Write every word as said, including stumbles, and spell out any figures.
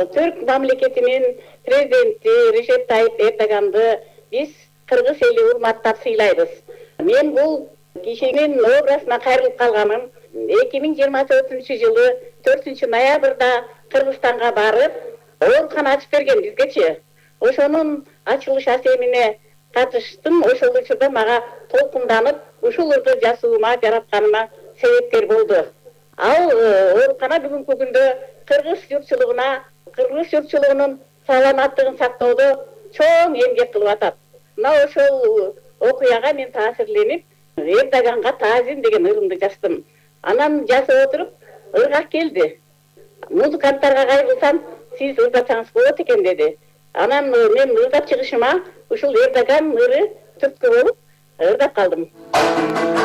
Түрк мамлекетинин президенти Режеп Тайип Эрдоганды биз кыргыз эли урматтап сыйлайбыз. Мен бул кишинин образына кайрылып калганым эки миң жыйырма төртүнчү жылы төртүнчү ноябрда Кыргызстанга барып, оорукана ачып берген бизгечи. Ошонун ачылыш асемине катыштым. Ошол учурда мага толкунданып, ушуларды жазуума, жаратканыма себепкер болду. Ал оорукана бүгүнкү күндө кыргыз журтчулугуна, кыргыз журтчулугунун саламаттыгын сактоодо чоң эмгек кылып атат. Мына ошол окуяга мен таасирленип, Эрдоганга таазим деген ырымды жаздым. Анан жазып отуруп, ыргак келди. Музыканттарга кайрылсам, сиз ырдасаңыз болот экен деди. Анан мен ырдап чыгышыма ушул Эрдоган ыры түрткү болуп ырдап калдым.